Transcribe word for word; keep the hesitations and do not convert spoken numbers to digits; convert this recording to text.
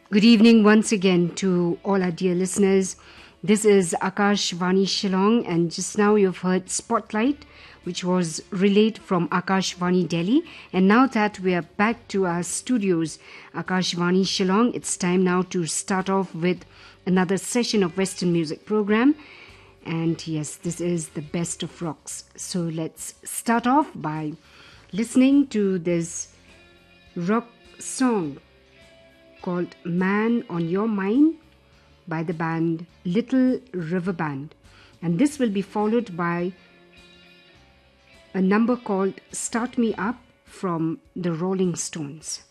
Good evening once again to all our dear listeners. This is Akashvani Shillong, and just now you've heard Spotlight, which was relayed from Akashvani Delhi. And now that we are back to our studios, Akashvani Shillong, it's time now to start off with another session of Western music program. And yes, this is the best of rocks. So let's start off by listening to this rock song called Man on Your Mind by the band Little River Band. And this will be followed by a number called Start Me Up from the Rolling Stones.